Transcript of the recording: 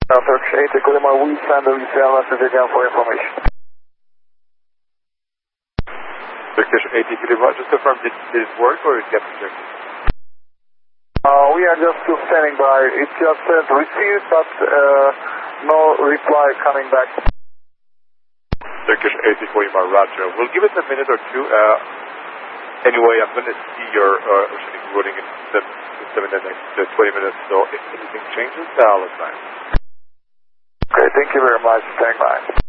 Turkish 80, Kulima, we send the VCL message again for information. Turkish 80, Kulima, just confirm, did it work or it get rejected? We are just still standing by. It just said received, but no reply coming back. Turkish 80, Kulima, Roger. We'll give it a minute or two. Anyway, I'm going to see your oceanic routing in the next 20 minutes, so if anything changes, I'll advise. Okay, thank you very much. Stand by.